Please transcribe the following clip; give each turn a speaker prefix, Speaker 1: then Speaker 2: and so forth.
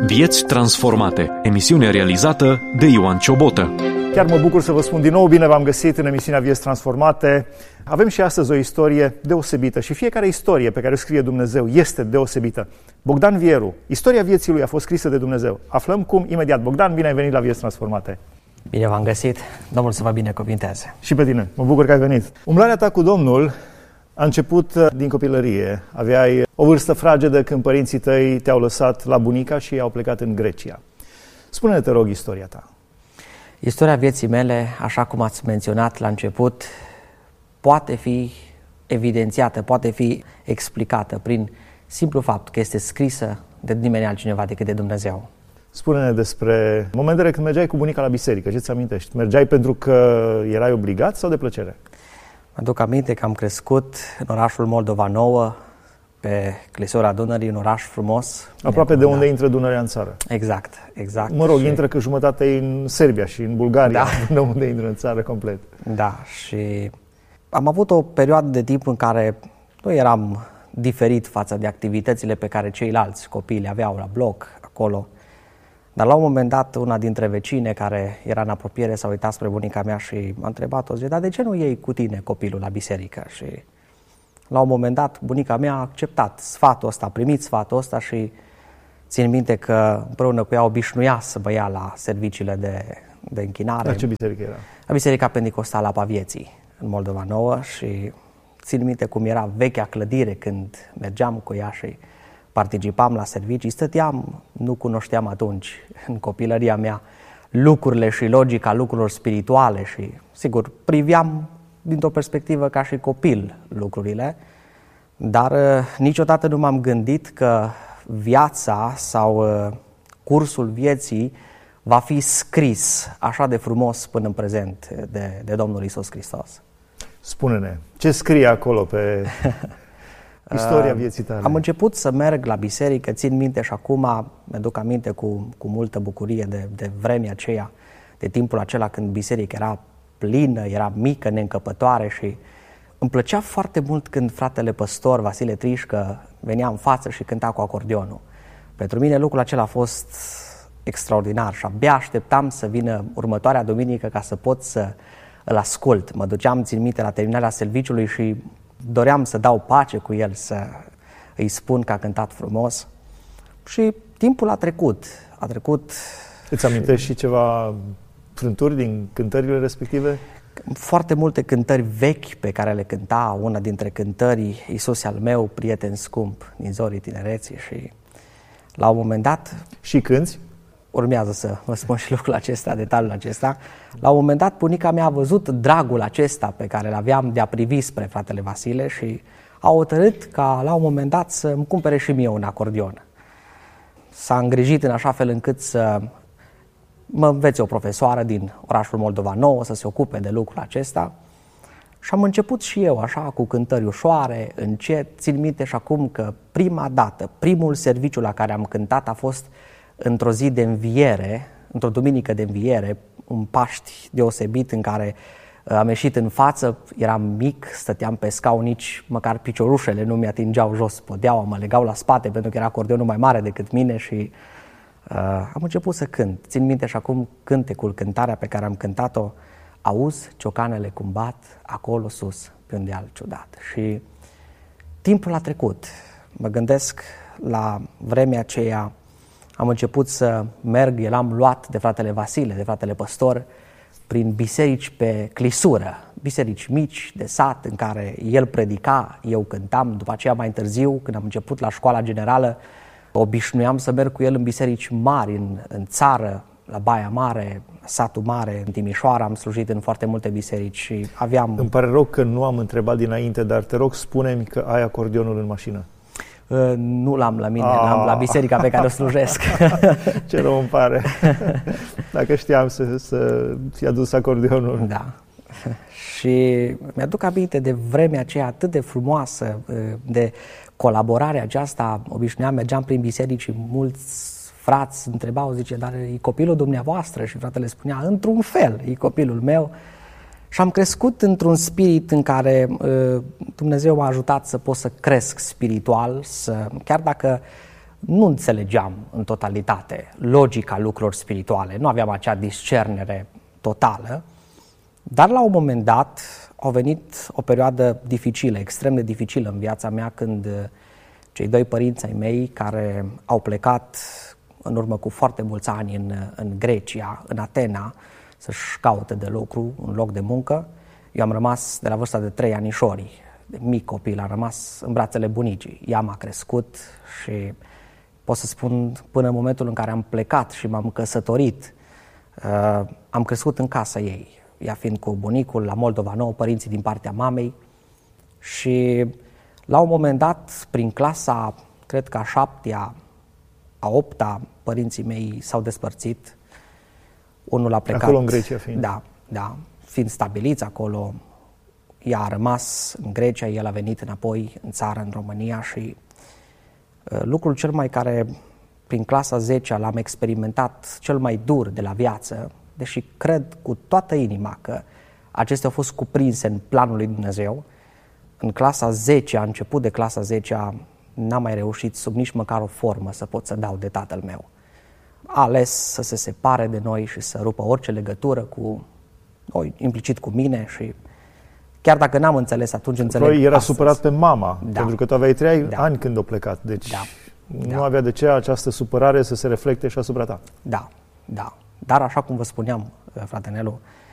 Speaker 1: Vieți transformate. Emisiune realizată de Ioan Ciobotă.
Speaker 2: Chiar mă bucur să vă spun din nou bine v-am găsit în emisiunea Vieți transformate. Avem și astăzi o istorie deosebită și fiecare istorie pe care o scrie Dumnezeu este deosebită. Bogdan Vieru, istoria vieții lui a fost scrisă de Dumnezeu. Aflăm cum imediat. Bogdan, bine ai venit la Vieți transformate.
Speaker 3: Bine v-am găsit. Domnul să vă binecuvinteze.
Speaker 2: Și pe tine. Mă bucur că ai venit. Umblarea ta cu Domnul a început din copilărie. Aveai o vârstă fragedă când părinții tăi te-au lăsat la bunica și au plecat în Grecia. Spune-ne, te rog, istoria ta.
Speaker 3: Istoria vieții mele, așa cum ați menționat la început, poate fi evidențiată, poate fi explicată prin simplu fapt că este scrisă de nimeni altcineva decât de Dumnezeu.
Speaker 2: Spune-ne despre momentele când mergeai cu bunica la biserică. Ce-ți amintești? Mergeai pentru că erai obligat sau de plăcere?
Speaker 3: Mă aduc aminte că am crescut în orașul Moldova Nouă, pe Clisura Dunării, un oraș frumos.
Speaker 2: Aproape de unde intră Dunărea în țară.
Speaker 3: Exact.
Speaker 2: Mă rog, intră că jumătate e în Serbia și în Bulgaria, de unde intră în țară complet.
Speaker 3: Da, și am avut o perioadă de timp în care nu eram diferit față de activitățile pe care ceilalți copii le aveau la bloc, acolo. Dar la un moment dat, una dintre vecine care era în apropiere s-a uitat spre bunica mea și m-a întrebat-o, zice, dar de ce nu iei cu tine copilul la biserică? Și la un moment dat, bunica mea a acceptat sfatul ăsta, a primit sfatul ăsta și țin minte că împreună cu ea obișnuia să mă ia la serviciile de închinare.
Speaker 2: La ce biserică era?
Speaker 3: La Biserica Pentecostală a Pavieții, în Moldova Nouă, și țin minte cum era vechea clădire când mergeam cu ea și participam la servicii, stăteam, nu cunoșteam atunci, în copilăria mea, lucrurile și logica lucrurilor spirituale și, sigur, priveam dintr-o perspectivă ca și copil lucrurile, dar niciodată nu m-am gândit că viața sau cursul vieții va fi scris așa de frumos până în prezent de Domnul Iisus Hristos.
Speaker 2: Spune-ne, ce scrie acolo pe istoria vieții tale?
Speaker 3: Am început să merg la biserică, țin minte și acum mi-aduc aminte cu multă bucurie de vremea aceea, de timpul acela când biserica era plină, era mică, neîncăpătoare și îmi plăcea foarte mult când fratele păstor Vasile Trișcă venea în față și cânta cu acordionul. Pentru mine lucrul acela a fost extraordinar și abia așteptam să vină următoarea duminică ca să pot să îl ascult. Mă duceam, țin minte, la terminarea serviciului și doream să dau pace cu el, să îi spun că a cântat frumos. Și timpul a trecut.
Speaker 2: Îți amintești și ceva frânturi din cântările respective?
Speaker 3: Foarte multe cântări vechi pe care le cânta, una dintre cântării Iisus al meu, prieten scump, din zorii tinereții, și la un moment dat...
Speaker 2: Și cânti?
Speaker 3: Urmează să vă spun și lucrul acesta, detaliul acesta. La un moment dat, bunica mea a văzut dragul acesta pe care l-aveam de a privi spre fratele Vasile și a hotărât ca la un moment dat să îmi cumpere și mie un acordion. S-a îngrijit în așa fel încât să mă învețe o profesoară din orașul Moldova Nouă să se ocupe de lucrul acesta și am început și eu așa cu cântări ușoare, încet. Țin minte și acum că prima dată, primul serviciu la care am cântat a fost într-o zi de înviere, într-o duminică de înviere, un Paști deosebit în care am ieșit în față, eram mic, stăteam pe scaun, nici măcar piciorușele nu mi-atingeau jos podeaua, mă legau la spate pentru că era acordeonul mai mare decât mine și am început să cânt. Țin minte și acum cântecul, cântarea pe care am cântat-o, auzi ciocanele cum bat acolo sus, pe un deal ciudat. Și timpul a trecut. Mă gândesc la vremea aceea, am început să merg, eram luat de fratele Vasile, de fratele păstor, prin biserici pe clisură, biserici mici de sat în care el predica, eu cântam. După aceea mai târziu, când am început la școala generală, obișnuiam să merg cu el în biserici mari, în țară, la Baia Mare, satul mare, în Timișoara, am slujit în foarte multe biserici și aveam...
Speaker 2: Îmi pare rău că nu am întrebat dinainte, dar te rog, spune-mi că ai acordeonul în mașină.
Speaker 3: Nu l-am la mine, l-am la biserica pe care o slujesc.
Speaker 2: Ce rău îmi pare. Dacă știam să ți-a dus acordeonul.
Speaker 3: Da. Și mi-aduc aminte de vremea aceea atât de frumoasă, de colaborarea aceasta. Obișnuiam, mergeam prin biserici și mulți frați întrebau, zice, dar e copilul dumneavoastră? Și fratele spunea, într-un fel, e copilul meu. Și am crescut într-un spirit în care Dumnezeu m-a ajutat să pot să cresc spiritual, chiar dacă nu înțelegeam în totalitate logica lucrurilor spirituale, nu aveam acea discernere totală, dar la un moment dat a venit o perioadă dificilă, extrem de dificilă în viața mea, când cei doi părinți ai mei, care au plecat în urmă cu foarte mulți ani în Grecia, în Atena, să-și caute de lucru, un loc de muncă, eu am rămas de la vârsta de 3 anișori, de mic copil, am rămas în brațele bunicii. Ea m-a crescut și pot să spun până în momentul în care am plecat și m-am căsătorit, am crescut în casa ei, ea fiind cu bunicul la Moldova Nouă, părinții din partea mamei, și la un moment dat, prin clasa, cred că a 7-a, a 8-a, părinții mei s-au despărțit, unul a plecat.
Speaker 2: Acolo în Grecia fiind.
Speaker 3: Da, fiind stabiliți acolo, ea a rămas în Grecia, el a venit înapoi în țară, în România, și lucrul cel mai care prin clasa 10-a l-am experimentat cel mai dur de la viață, deși cred cu toată inima că acestea au fost cuprinse în planul lui Dumnezeu, în clasa 10-a, început de clasa 10-a, n-am mai reușit sub nici măcar o formă să pot să dau de tatăl meu. A ales să se separe de noi și să rupă orice legătură cu noi, implicit cu mine, și chiar dacă n-am înțeles, atunci înțeleg
Speaker 2: Păi era
Speaker 3: astăzi.
Speaker 2: supărat pe mama,
Speaker 3: Da.
Speaker 2: pentru că tu aveai 3 ani când a plecat, deci nu avea de ce această supărare să se reflecte și asupra ta.
Speaker 3: Da. Dar așa cum vă spuneam, frate Nelu,